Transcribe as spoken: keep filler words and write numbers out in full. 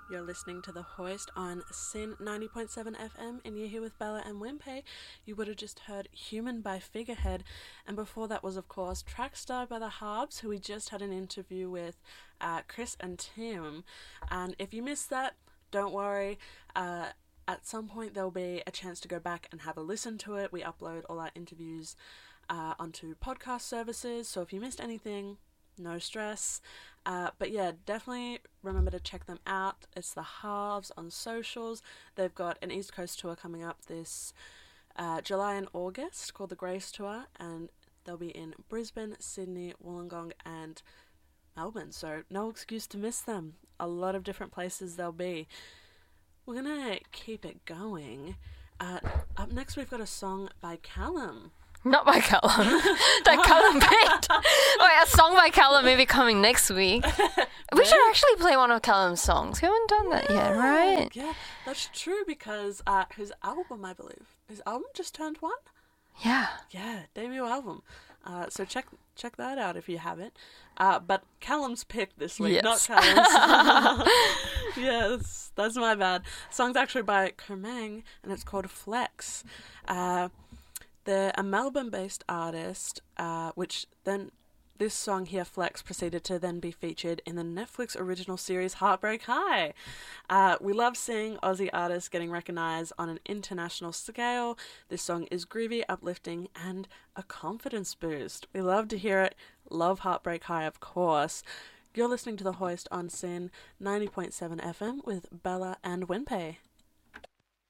You're listening to The Hoist on Sin ninety point seven F M, and you're here with Bella and Wimpy. You would have just heard Human by Figurehead, and before that was, of course, Trackstar by the Harbs, who we just had an interview with uh, Chris and Tim. And if you missed that, don't worry. Uh, at some point, there'll be a chance to go back and have a listen to it. We upload all our interviews uh, onto podcast services, so if you missed anything, no stress. Uh, but yeah, definitely remember to check them out. It's the Halves on socials. They've got an East Coast tour coming up this uh, July and August called the Grace Tour, and they'll be in Brisbane, Sydney, Wollongong and Melbourne, so no excuse to miss them. A lot of different places they'll be. We're gonna keep it going. Uh, up next we've got a song by Callum. Not by Callum. That Callum picked. Wait, a song by Callum maybe coming next week. We should actually play one of Callum's songs. We haven't done that yet, right? Yeah, that's true because uh, his album, I believe, his album just turned one? Yeah. Yeah, debut album. Uh, so check check that out if you haven't. Uh, but Callum's pick this week, yes. not Callum's. Yes, that's my bad. The song's actually by Kermang, and it's called Flex. Uh... They're a Melbourne-based artist, uh, which then this song here, Flex, proceeded to then be featured in the Netflix original series Heartbreak High. Uh, we love seeing Aussie artists getting recognised on an international scale. This song is groovy, uplifting, and a confidence boost. We love to hear it. Love Heartbreak High, of course. You're listening to The Hoist on Sin ninety point seven F M with Bella and Wimpy.